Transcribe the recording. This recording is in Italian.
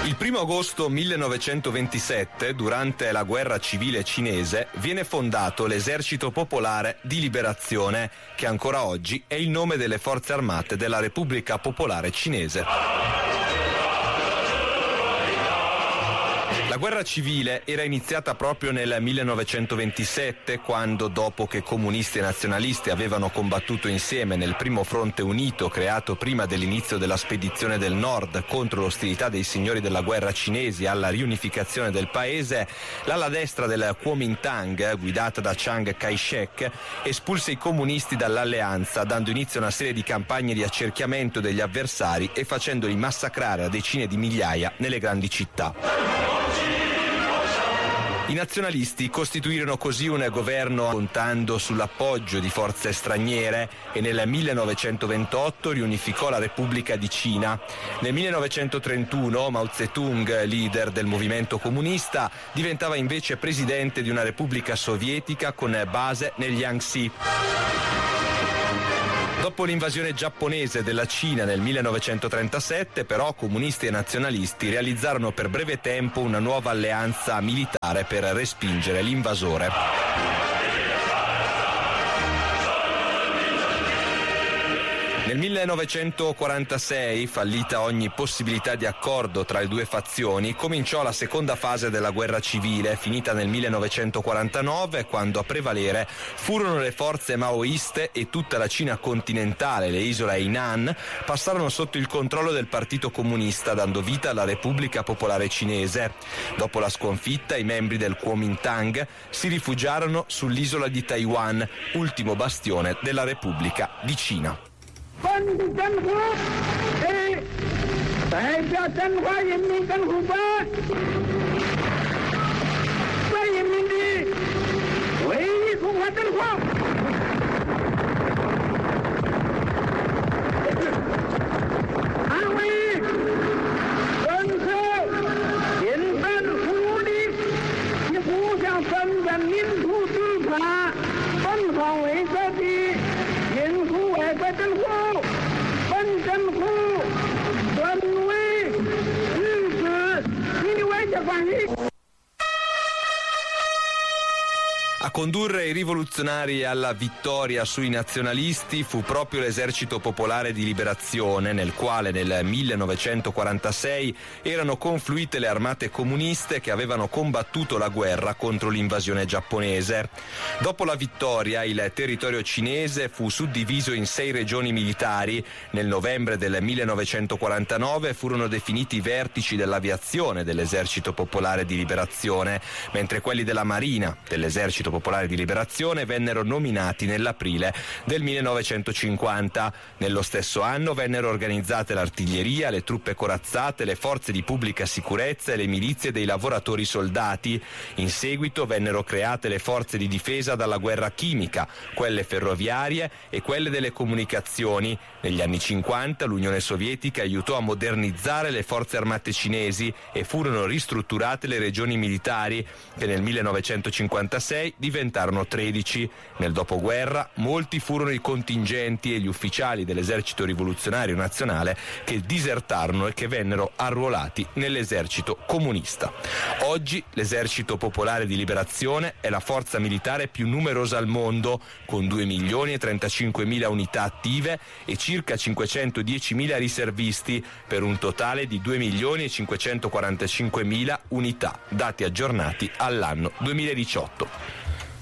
Il 1 agosto 1927, durante la guerra civile cinese, viene fondato l'Esercito Popolare di Liberazione, che ancora oggi è il nome delle forze armate della Repubblica Popolare Cinese. La guerra civile era iniziata proprio nel 1927, quando, dopo che comunisti e nazionalisti avevano combattuto insieme nel primo fronte unito creato prima dell'inizio della spedizione del Nord contro l'ostilità dei signori della guerra cinesi alla riunificazione del paese, l'ala destra del Kuomintang, guidata da Chiang Kai-shek, espulse i comunisti dall'alleanza, dando inizio a una serie di campagne di accerchiamento degli avversari e facendoli massacrare a decine di migliaia nelle grandi città. I nazionalisti costituirono così un governo contando sull'appoggio di forze straniere e nel 1928 riunificò la Repubblica di Cina. Nel 1931 Mao Zedong, leader del movimento comunista, diventava invece presidente di una Repubblica sovietica con base negli Jiangxi. Dopo l'invasione giapponese della Cina nel 1937, però, comunisti e nazionalisti realizzarono per breve tempo una nuova alleanza militare per respingere l'invasore. Nel 1946, fallita ogni possibilità di accordo tra le due fazioni, cominciò la seconda fase della guerra civile, finita nel 1949, quando a prevalere furono le forze maoiste e tutta la Cina continentale, le isole Hainan, passarono sotto il controllo del Partito Comunista, dando vita alla Repubblica Popolare Cinese. Dopo la sconfitta, i membri del Kuomintang si rifugiarono sull'isola di Taiwan, ultimo bastione della Repubblica di Cina. 本政府对代表中华人民政府的全人民的唯一中华政府捍卫政策民政福利以互相承认民主自治本方为则的民主外国政府本政府尊为支持以外交关系。 A condurre i rivoluzionari alla vittoria sui nazionalisti fu proprio l'Esercito Popolare di Liberazione, nel quale nel 1946 erano confluite le armate comuniste che avevano combattuto la guerra contro l'invasione giapponese. Dopo la vittoria, il territorio cinese fu suddiviso in 6 regioni militari. Nel novembre del 1949 furono definiti i vertici dell'aviazione dell'Esercito Popolare di Liberazione, mentre quelli della Marina dell'Esercito Popolare di Liberazione vennero nominati nell'aprile del 1950. Nello stesso anno vennero organizzate l'artiglieria, le truppe corazzate, le forze di pubblica sicurezza e le milizie dei lavoratori soldati. In seguito vennero create le forze di difesa dalla guerra chimica, quelle ferroviarie e quelle delle comunicazioni. Negli anni 50 l'Unione Sovietica aiutò a modernizzare le forze armate cinesi e furono ristrutturate le regioni militari, che nel 1956 diventarono 13. Nel dopoguerra molti furono i contingenti e gli ufficiali dell'esercito rivoluzionario nazionale che disertarono e che vennero arruolati nell'esercito comunista. Oggi l'esercito popolare di liberazione è la forza militare più numerosa al mondo, con 2.035.000 unità attive e circa 510.000 riservisti, per un totale di 2.545.000 unità, dati aggiornati all'anno 2018.